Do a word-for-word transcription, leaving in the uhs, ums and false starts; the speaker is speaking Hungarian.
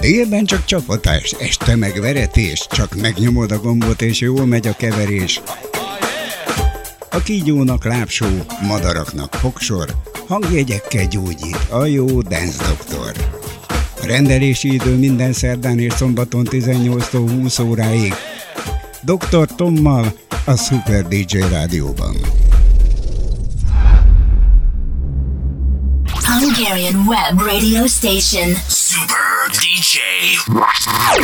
Délben csak csapatás, este meg veretés, csak megnyomod a gombot és jól megy a keverés. A kígyónak lábsó, madaraknak fogsor, hangjegyekkel gyógyít a jó Dance Doktor. A rendelési idő minden szerdán és szombaton tizennyolctól húsz óráig. doktor Tommal a Super dé dzsé Rádióban. Hungarian web radio station Super dé dzsé